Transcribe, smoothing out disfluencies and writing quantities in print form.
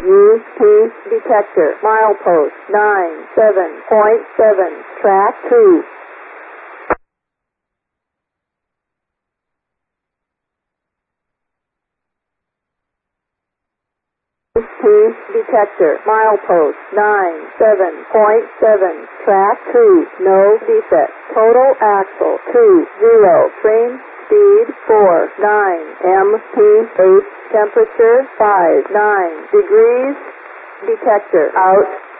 UP detector, milepost 97.7, track 2. UP detector, milepost 97.7, track 2, no defect. Total axle 20, frame speed 49, MPH temperature 59 degrees. Detector out.